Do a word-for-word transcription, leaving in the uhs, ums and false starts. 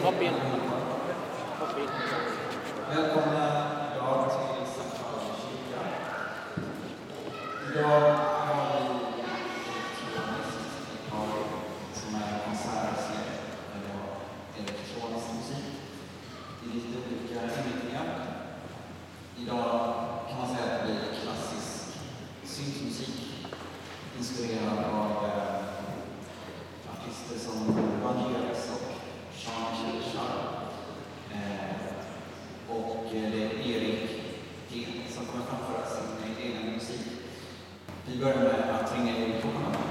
Hopp in. Hopp in. Välkomna idag till Sankt Pauli kyrka. Idag har vi ett par som är konsertserie där vi har elektronisk musik i lite olika inriktningar. Idag kan man säga att det blir klassisk syntmusik inspirerad av eh, artister som Vangelis och Jean-Michel Jarre. Eh, och det är Erik G som kommer framföra sin egen musik. Vi börjar med att ringa in på honom.